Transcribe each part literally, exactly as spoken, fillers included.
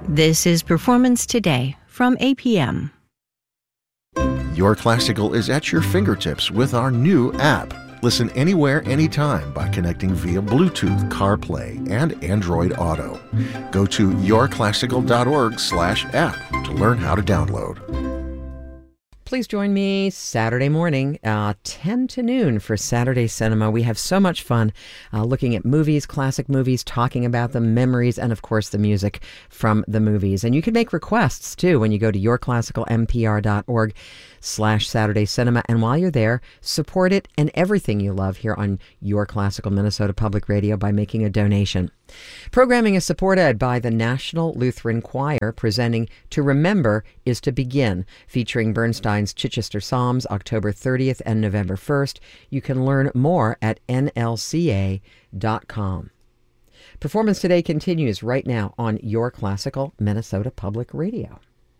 This is Performance Today from A P M. Your Classical is at your fingertips with our new app. Listen anywhere, anytime by connecting via Bluetooth, CarPlay, and Android Auto. Go to yourclassical.org slash app to learn how to download. Please join me Saturday morning, uh, ten to noon for Saturday Cinema. We have so much fun uh, looking at movies, classic movies, talking about them, memories, and of course the music from the movies. And you can make requests too when you go to yourclassical.npr.org slash Saturday Cinema. And while you're there, support it and everything you love here on Your Classical Minnesota Public Radio by making a donation. Programming is supported by the National Lutheran Choir, presenting To Remember is to Begin, featuring Bernstein's Chichester Psalms, October thirtieth and November first. You can learn more at N L C A dot com. Performance Today continues right now on Your Classical Minnesota Public Radio.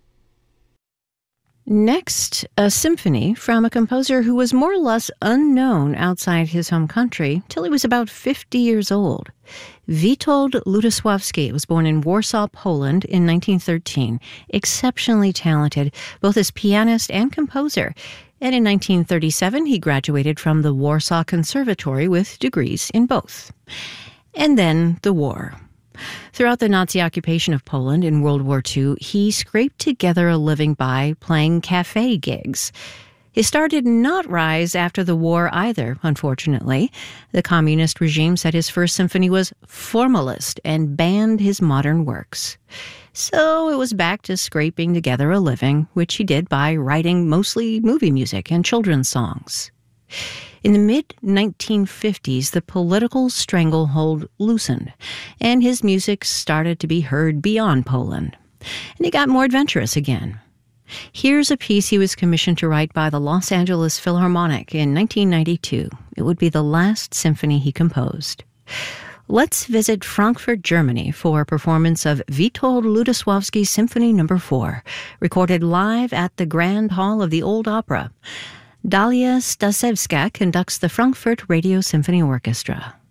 Next, a symphony from a composer who was more or less unknown outside his home country till he was about fifty years old. Witold Lutosławski was born in Warsaw, Poland in nineteen thirteen, exceptionally talented both as pianist and composer. And in nineteen thirty-seven, he graduated from the Warsaw Conservatory with degrees in both. And then the war. Throughout the Nazi occupation of Poland in World War Two, he scraped together a living by playing cafe gigs. His star did not rise after the war either, unfortunately. The communist regime said his first symphony was formalist and banned his modern works. So it was back to scraping together a living, which he did by writing mostly movie music and children's songs. In the mid nineteen fifties, the political stranglehold loosened, and his music started to be heard beyond Poland. And he got more adventurous again. Here's a piece he was commissioned to write by the Los Angeles Philharmonic in nineteen ninety-two. It would be the last symphony he composed. Let's visit Frankfurt, Germany for a performance of Witold Lutosławski Symphony Number four, recorded live at the Grand Hall of the Old Opera. Dalia Stasewska conducts the Frankfurt Radio Symphony Orchestra.